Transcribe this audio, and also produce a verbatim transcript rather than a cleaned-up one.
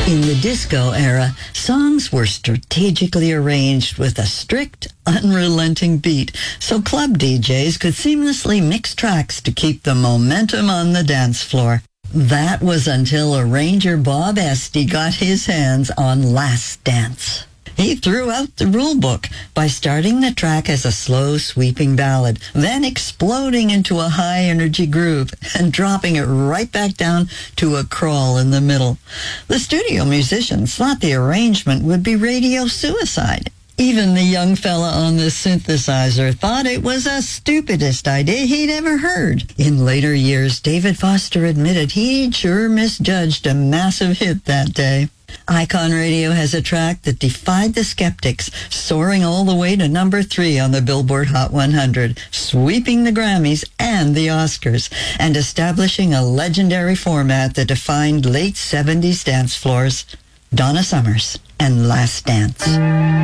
In the disco era, songs were strategically arranged with a strict, unrelenting beat, so club D Js could seamlessly mix tracks to keep the momentum on the dance floor. That was until arranger Bob Esty got his hands on Last Dance. He threw out the rule book by starting the track as a slow, sweeping ballad, then exploding into a high-energy groove and dropping it right back down to a crawl in the middle. The studio musicians thought the arrangement would be radio suicide. Even the young fella on the synthesizer thought it was the stupidest idea he'd ever heard. In later years, David Foster admitted he'd sure misjudged a massive hit that day. Icon Radio has a track that defied the skeptics, soaring all the way to number three on the Billboard Hot one hundred, sweeping the Grammys and the Oscars, and establishing a legendary format that defined late seventies dance floors. Donna Summers and Last Dance.